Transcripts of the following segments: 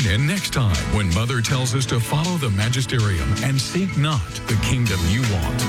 in next time when Mother tells us to follow the magisterium and seek not the kingdom you want.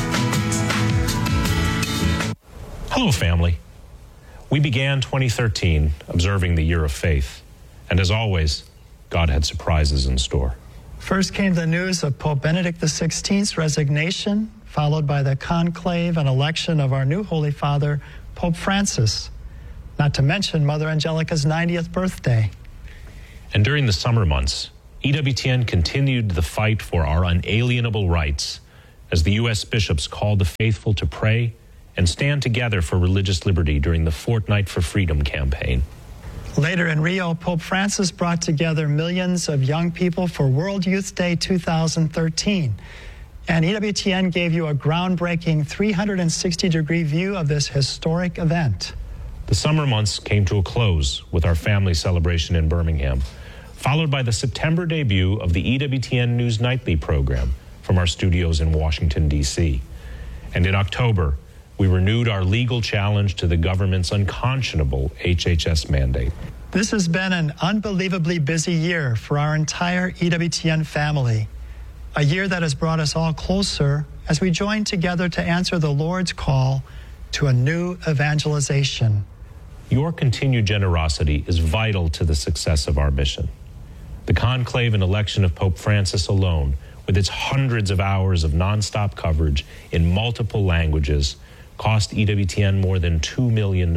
Hello, family. We began 2013 observing the year of faith, and as always, God had surprises in store. First came the news of Pope Benedict XVI's resignation, followed by the conclave and election of our new Holy Father, Pope Francis, not to mention Mother Angelica's 90th birthday. And during the summer months, EWTN continued the fight for our unalienable rights as the U.S. bishops called the faithful to pray and stand together for religious liberty during the Fortnight for Freedom campaign. Later in Rio, Pope Francis brought together millions of young people for World Youth Day 2013. And EWTN gave you a groundbreaking 360-degree view of this historic event. The summer months came to a close with our family celebration in Birmingham, followed by the September debut of the EWTN News Nightly program from our studios in Washington, D.C. And in October, we renewed our legal challenge to the government's unconscionable HHS mandate. This has been an unbelievably busy year for our entire EWTN family, a year that has brought us all closer as we join together to answer the Lord's call to a new evangelization. Your continued generosity is vital to the success of our mission. The conclave and election of Pope Francis alone, with its hundreds of hours of nonstop coverage in multiple languages, cost EWTN more than $2 million,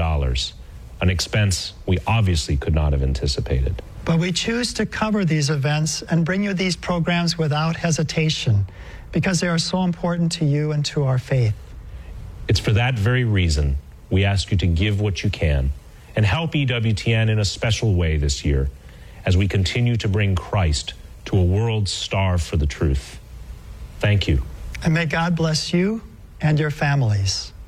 an expense we obviously could not have anticipated. But we choose to cover these events and bring you these programs without hesitation because they are so important to you and to our faith. It's for that very reason we ask you to give what you can and help EWTN in a special way this year as we continue to bring Christ to a world starved for the truth. Thank you. And may God bless you and your families.